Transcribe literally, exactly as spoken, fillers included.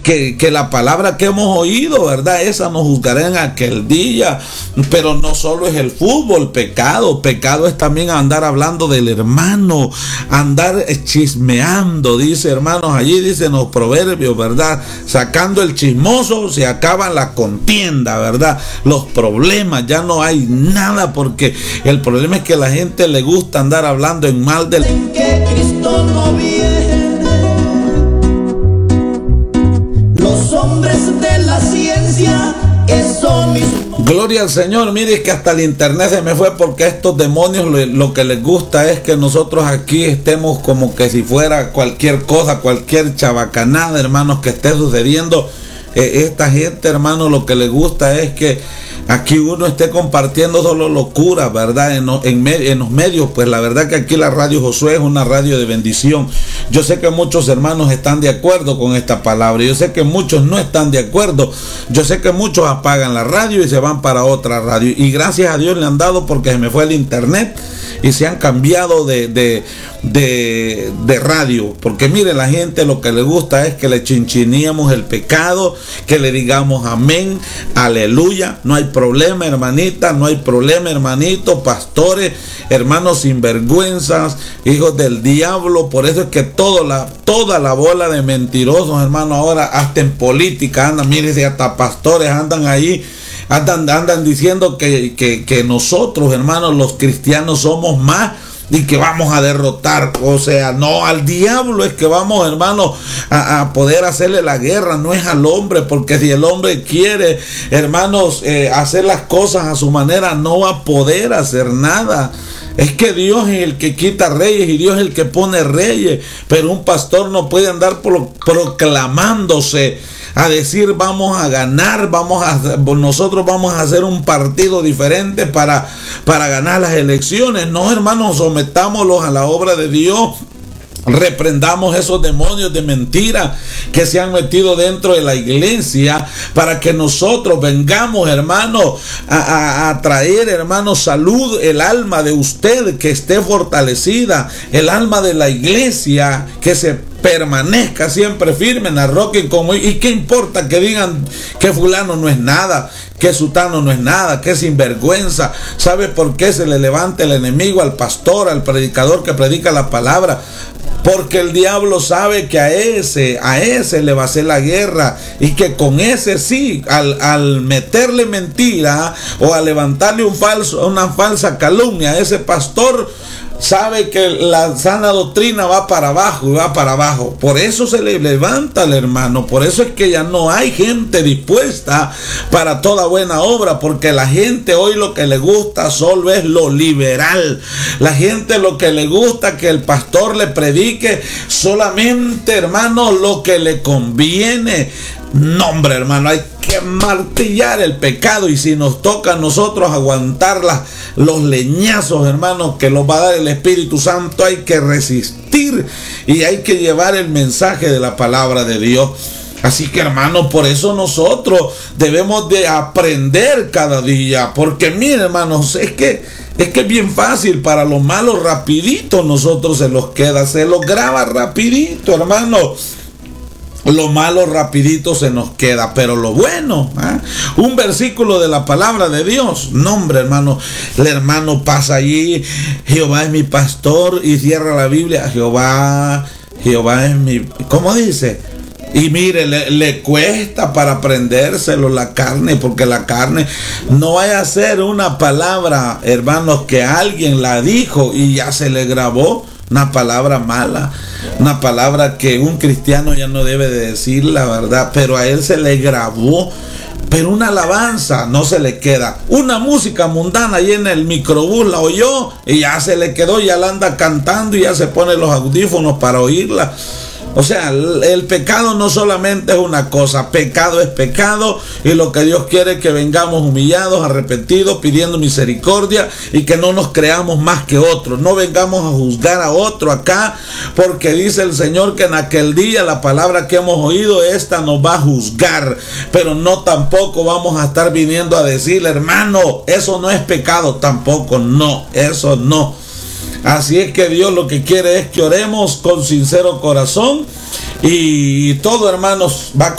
que, que la palabra que hemos oído, ¿verdad? Esa nos juzgará en aquel día. Pero no solo es el fútbol, pecado. Pecado es también andar hablando del hermano, andar chismeando, dice, hermanos, allí dicen los proverbios, ¿verdad? Sacando el chismoso se acaba la contienda, ¿verdad? Los problemas, ya no hay nada, porque el problema es que a la gente le gusta andar hablando en mal del... En que Cristo no viene, los hombres de la ciencia, eso mismo. Gloria al Señor. Mire que hasta el internet se me fue, porque a estos demonios lo, lo que les gusta es que nosotros aquí estemos como que si fuera cualquier cosa, cualquier chabacanada, hermanos, que esté sucediendo. Eh, esta gente, hermanos, lo que les gusta es que aquí uno esté compartiendo solo locuras, ¿verdad? En, en, en los medios. Pues la verdad que aquí la radio Josué es una radio de bendición. Yo sé que muchos hermanos están de acuerdo con esta palabra. Yo sé que muchos no están de acuerdo. Yo sé que muchos apagan la radio y se van para otra radio. Y gracias a Dios le han dado, porque se me fue el internet y se han cambiado de, de, de, de radio. Porque mire, la gente lo que le gusta es que le chinchiníamos el pecado, que le digamos amén, aleluya. No hay problema, hermanita, no hay problema, hermanito, pastores, hermanos sinvergüenzas, hijos del diablo. Por eso es que toda la, toda la bola de mentirosos, hermanos, ahora hasta en política andan, mire, si hasta pastores andan ahí, andan, andan diciendo que, que, que nosotros, hermanos, los cristianos somos más y que vamos a derrotar. O sea, no, al diablo es que vamos, hermanos, a, a poder hacerle la guerra, no es al hombre, porque si el hombre quiere, hermanos, eh, hacer las cosas a su manera, no va a poder hacer nada. Es que Dios es el que quita reyes y Dios es el que pone reyes, pero un pastor no puede andar pro, proclamándose a decir vamos a ganar, vamos a, nosotros vamos a hacer un partido diferente para, para ganar las elecciones. No, hermanos, sometámoslos a la obra de Dios. Reprendamos esos demonios de mentira que se han metido dentro de la iglesia, para que nosotros vengamos, hermano, a, a, a traer, hermano, salud, el alma de usted que esté fortalecida, el alma de la iglesia que se permanezca siempre firme en la roca. Y como, y qué importa que digan que fulano no es nada, que sutano no es nada, que es sinvergüenza. ¿Sabe por qué se le levanta el enemigo al pastor, al predicador que predica la palabra? Porque el diablo sabe que a ese, a ese le va a hacer la guerra, y que con ese sí, al, al meterle mentira o a levantarle un falso, una falsa calumnia a ese pastor, sabe que la sana doctrina va para abajo y va para abajo. Por eso se le levanta al hermano. Por eso es que ya no hay gente dispuesta para toda buena obra, porque la gente hoy lo que le gusta solo es lo liberal. La gente lo que le gusta que el pastor le predique solamente, hermano, lo que le conviene. No, hombre, hermano, hay que martillar el pecado, y si nos toca a nosotros aguantar las, los leñazos, hermanos, que los va a dar el Espíritu Santo, hay que resistir y hay que llevar el mensaje de la palabra de Dios. Así que, hermanos, por eso nosotros debemos de aprender cada día, porque miren, hermanos, es que es que es bien fácil para los malos, rapidito nosotros se los queda, se los graba rapidito, hermanos. Lo malo rapidito se nos queda, pero lo bueno, ¿eh? Un versículo de la palabra de Dios, no, hombre, hermano, el hermano pasa allí, Jehová es mi pastor, y cierra la Biblia, Jehová, Jehová es mi, ¿cómo dice? Y mire, le, le cuesta para aprendérselo la carne, porque la carne no vaya a ser una palabra, hermanos, que alguien la dijo y ya se le grabó. Una palabra mala, una palabra que un cristiano ya no debe de decir, la verdad, pero a él se le grabó. Pero una alabanza no se le queda. Una música mundana ahí en el microbús la oyó y ya se le quedó, ya la anda cantando y ya se pone los audífonos para oírla. O sea, el, el pecado no solamente es una cosa, pecado es pecado, y lo que Dios quiere es que vengamos humillados, arrepentidos, pidiendo misericordia, y que no nos creamos más que otros, no vengamos a juzgar a otro acá, porque dice el Señor que en aquel día la palabra que hemos oído, esta nos va a juzgar, pero no tampoco vamos a estar viniendo a decirle, hermano, eso no es pecado, tampoco, no, eso no. Así es que Dios lo que quiere es que oremos con sincero corazón, y todo, hermanos, va a